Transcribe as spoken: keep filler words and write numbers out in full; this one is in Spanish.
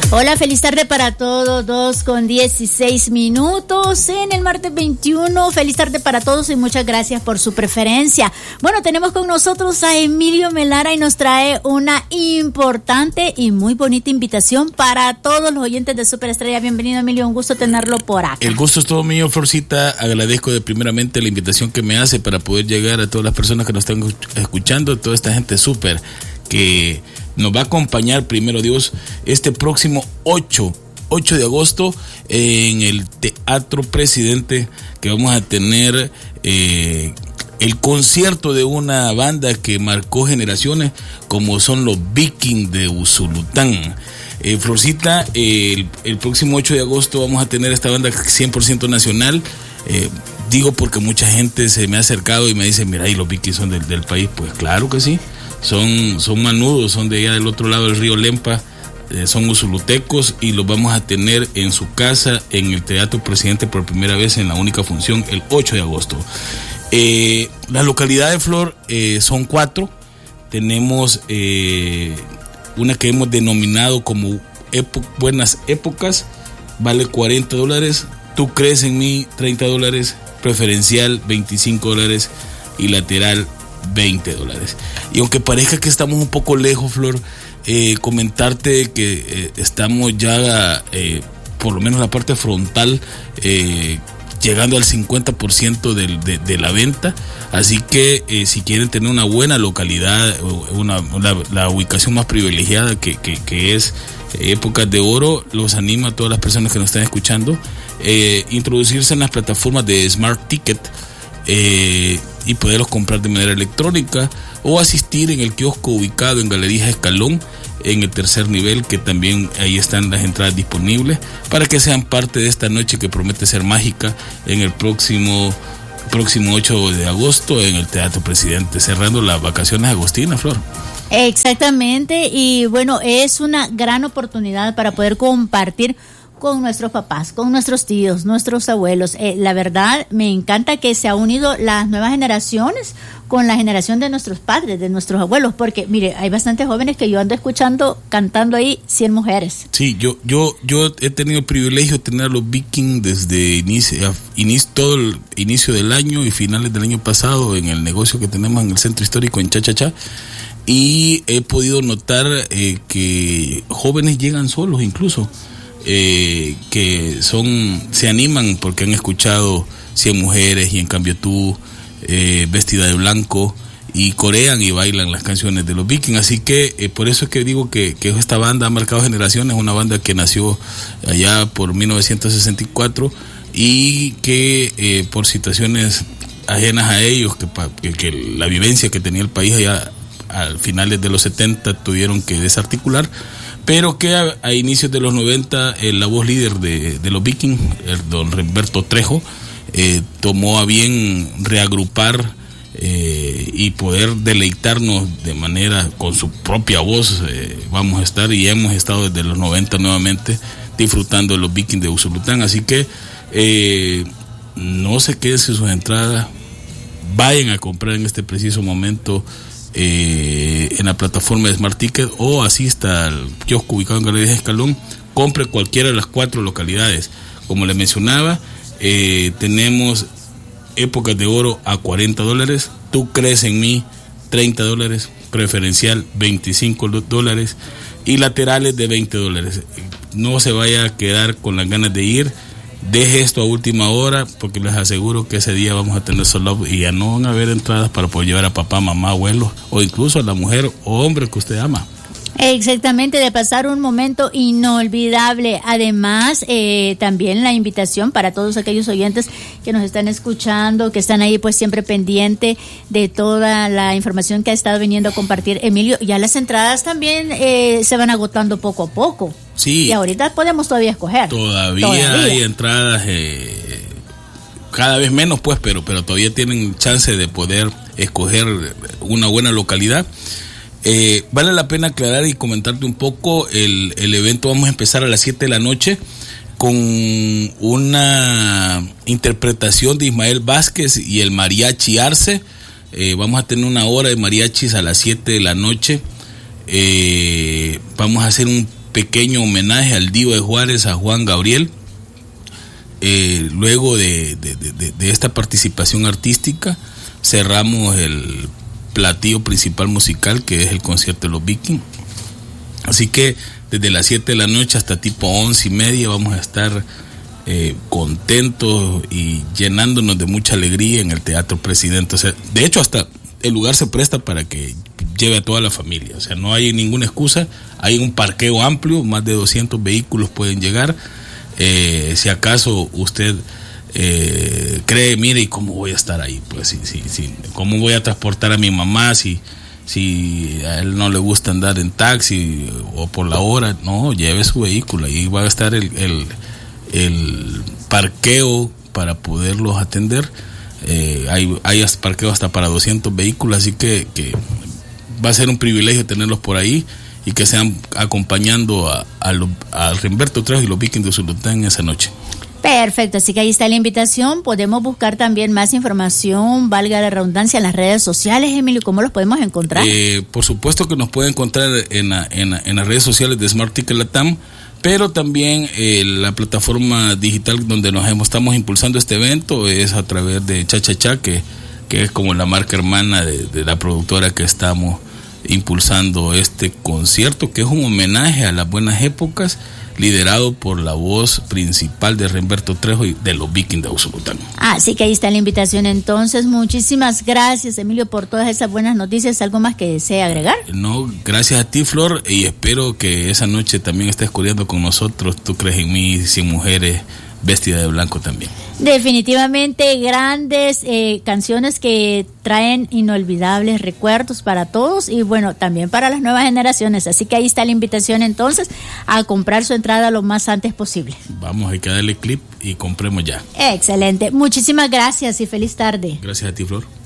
Hola, feliz tarde para todos, dos con dieciséis minutos en el martes veintiuno. Feliz tarde para todos y muchas gracias por su preferencia. Bueno, tenemos con nosotros a Emilio Melara y nos trae una importante y muy bonita invitación para todos los oyentes de Superestrella. Bienvenido, Emilio, un gusto tenerlo por acá. El gusto es todo mío, Florcita. Agradezco de primeramente la invitación que me hace para poder llegar a todas las personas que nos están escuchando, toda esta gente súper que nos va a acompañar, primero Dios, este próximo ocho de agosto en el Teatro Presidente, que vamos a tener eh, el concierto de una banda que marcó generaciones, como son los Vikings de Usulután. Eh, Florcita, eh, el, el próximo ocho de agosto vamos a tener esta banda cien por ciento nacional. Eh, digo porque mucha gente se me ha acercado y me dice, mira, ¿y los Vikings son del, del país? Pues claro que sí. Son, son manudos, son de allá del otro lado del río Lempa, eh, son usulutecos y los vamos a tener en su casa en el Teatro Presidente por primera vez en la única función el ocho de agosto. Eh, la localidad de Flor eh, son cuatro. Tenemos eh, una que hemos denominado como epo- Buenas Épocas, vale cuarenta dólares. Tú crees en mí, treinta dólares. Preferencial, veinticinco dólares. Y lateral, veinte dólares. Y aunque parezca que estamos un poco lejos, Flor, eh, comentarte que eh, estamos ya, eh, por lo menos la parte frontal, eh, llegando al cincuenta por ciento de, de, de la venta. Así que eh, si quieren tener una buena localidad, una, una, la ubicación más privilegiada que, que, que es Épocas de Oro, los animo a todas las personas que nos están escuchando, eh, introducirse en las plataformas de Smart Ticket, Eh, y poderlos comprar de manera electrónica o asistir en el kiosco ubicado en Galerías Escalón en el tercer nivel, que también ahí están las entradas disponibles para que sean parte de esta noche que promete ser mágica en el próximo próximo ocho de agosto en el Teatro Presidente, cerrando las vacaciones agostinas, Flor. Exactamente, y bueno, es una gran oportunidad para poder compartir con nuestros papás, con nuestros tíos, nuestros abuelos. Eh, la verdad, me encanta que se ha unido las nuevas generaciones con la generación de nuestros padres, de nuestros abuelos, porque, mire, hay bastantes jóvenes que yo ando escuchando cantando ahí cien mujeres. Sí, yo yo yo he tenido el privilegio de tener a los Vikings desde inicio, inicio, todo el inicio del año y finales del año pasado en el negocio que tenemos en el Centro Histórico en Chachachá, y he podido notar eh, que jóvenes llegan solos incluso. Eh, que son se animan porque han escuchado cien mujeres y en cambio tú, eh, vestida de blanco, y corean y bailan las canciones de los Vikings. Así que eh, por eso es que digo que, que esta banda ha marcado generaciones, una banda que nació allá por mil novecientos sesenta y cuatro y que eh, por situaciones ajenas a ellos, que, que, que la vivencia que tenía el país allá a finales de los setenta tuvieron que desarticular, pero que a, a inicios de los noventa eh, la voz líder de, de los Vikings, el don Humberto Trejo, eh, tomó a bien reagrupar eh, y poder deleitarnos de manera con su propia voz. Eh, vamos a estar y hemos estado desde los noventa nuevamente disfrutando de los Vikings de Usulután. Así que eh, no se queden sin sus entradas, vayan a comprar en este preciso momento Eh, en la plataforma de Smart Ticket o asista al kiosco ubicado en Galerías Escalón, compre cualquiera de las cuatro localidades. Como les mencionaba, eh, tenemos Épocas de Oro a cuarenta dólares, Tú crees en mí, treinta dólares, preferencial veinticinco dólares y laterales de veinte dólares. No se vaya a quedar con las ganas de ir, deje esto a última hora, porque les aseguro que ese día vamos a tener solo y ya no van a haber entradas para poder llevar a papá, mamá, abuelo o incluso a la mujer o hombre que usted ama. Exactamente, de pasar un momento inolvidable. Además, eh, también la invitación para todos aquellos oyentes que nos están escuchando, que están ahí pues siempre pendiente de toda la información que ha estado viniendo a compartir Emilio. Ya las entradas también eh, se van agotando poco a poco. Sí. Y ahorita podemos todavía escoger. Todavía, todavía. hay entradas, eh, cada vez menos pues, pero, pero todavía tienen chance de poder escoger una buena localidad. Eh, vale la pena aclarar y comentarte un poco el, el evento. Vamos a empezar a las siete de la noche con una interpretación de Ismael Vázquez y el Mariachi Arce. Eh, vamos a tener una hora de mariachis a las siete de la noche. Eh, vamos a hacer un pequeño homenaje al Divo de Juárez, a Juan Gabriel. Eh, luego de, de, de, de esta participación artística, cerramos el platillo principal musical, que es el concierto de los Vikings. Así que desde las siete de la noche hasta tipo once y media vamos a estar eh, contentos y llenándonos de mucha alegría en el Teatro Presidente. O sea, de hecho, hasta el lugar se presta para que lleve a toda la familia. O sea, no hay ninguna excusa. Hay un parqueo amplio, más de doscientos vehículos pueden llegar. Eh, si acaso usted eh, cree, mire, ¿y cómo voy a estar ahí? Pues sí, sí, sí. ¿Cómo voy a transportar a mi mamá si, si a él no le gusta andar en taxi o por la hora? No, lleve su vehículo. Ahí va a estar el, el, el parqueo para poderlos atender. Eh, hay, hay parqueo hasta para doscientos vehículos, así que, que va a ser un privilegio tenerlos por ahí y que sean acompañando a, a, lo, a Remberto Trejo y los Vikings de Usulután esa noche. Perfecto, así que ahí está la invitación. Podemos buscar también más información, valga la redundancia, en las redes sociales. Emilio, ¿cómo los podemos encontrar? Eh, por supuesto que nos pueden encontrar en, la, en, la, en las redes sociales de Smart Ticket Latam, pero también eh, la plataforma digital donde nos estamos impulsando este evento es a través de Cha Cha Cha, que, que es como la marca hermana de, de la productora que estamos impulsando este concierto, que es un homenaje a las buenas épocas, liderado por la voz principal de Remberto Trejo y de los Vikings de Usulután. Así que ahí está la invitación entonces. Muchísimas gracias, Emilio, por todas esas buenas noticias. ¿Algo más que desee agregar? No, gracias a ti, Flor, y espero que esa noche también estés cubriendo con nosotros Tú crees en mí, Cien mujeres, Vestida de blanco también. Definitivamente grandes eh, canciones que traen inolvidables recuerdos para todos y bueno, también para las nuevas generaciones. Así que ahí está la invitación entonces a comprar su entrada lo más antes posible. Vamos, hay que darle clip y compremos ya. Excelente. Muchísimas gracias y feliz tarde. Gracias a ti, Flor.